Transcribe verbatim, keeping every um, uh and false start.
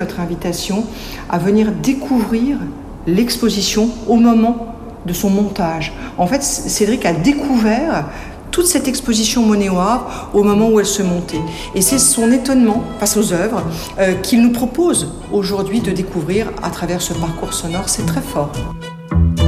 notre invitation à venir découvrir l'exposition au moment de son montage. En fait, Cédric a découvert toute cette exposition Monet au Havre au moment où elle se montait. Et c'est son étonnement face aux œuvres euh, qu'il nous propose aujourd'hui de découvrir à travers ce parcours sonore. C'est très fort.